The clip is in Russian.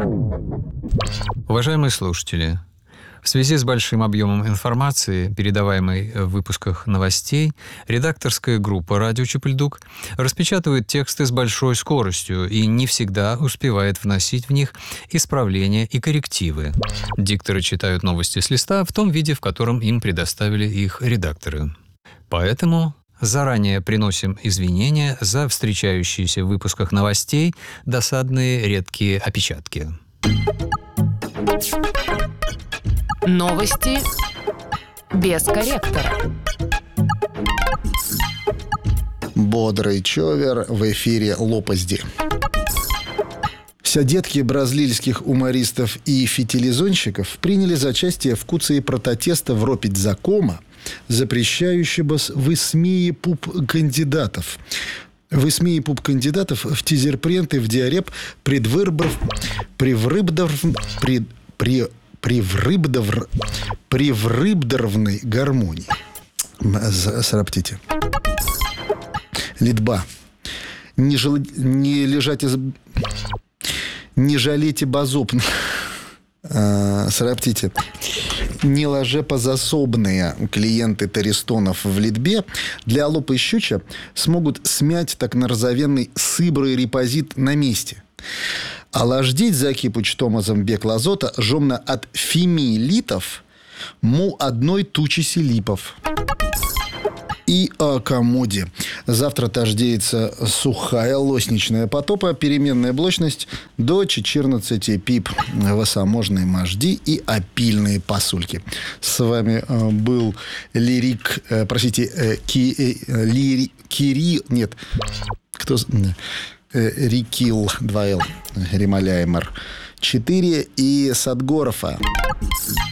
Уважаемые слушатели, в связи с большим объемом информации, передаваемой в выпусках новостей, редакторская группа «Радио Чапыльдук» распечатывает тексты с большой скоростью и не всегда успевает вносить в них исправления и коррективы. Дикторы читают новости с листа в том виде, в котором им предоставили их редакторы. Поэтому заранее приносим извинения за встречающиеся в выпусках новостей досадные редкие опечатки. Новости без корректора. Бодрый човер в эфире «Лопасти». Все детки бразильских умористов и фитилизонщиков приняли за участие в куции протеста в ропить закона, запрещающего высмеи пуп кандидатов. Высмеи пуп кандидатов в тизерпренты в диареп приврыбдовной гармонии. Сраптите. Литба. Не лежать из... Не жалейте базоп. Сраптите. Не ложепозасобные клиенты Таристонов в Литбе для Лопа и Щуча смогут смять так нарзовенный сыбрый репозит на месте. А лождить за кипуч Томазом бек лазота жомна от фимилитов му одной тучи селипов. И о комоде. Завтра тождеется сухая лосничная потопа, переменная блочность до 14 пип, высоможные можди и опильные пасульки. С вами был Лирик, Рикил 2Л, Ремаляймер 4 и Садгорова.